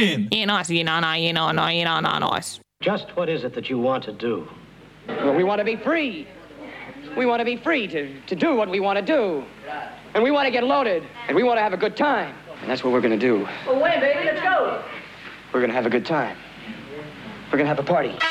fin. Just what is it that you want to do? Well, we want to be free. We want to be free to do what we want to do. And we want to get loaded. And we want to have a good time. And that's what we're going to do. Well, when, baby? Let's go. We're going to have a good time. We're going to have a party.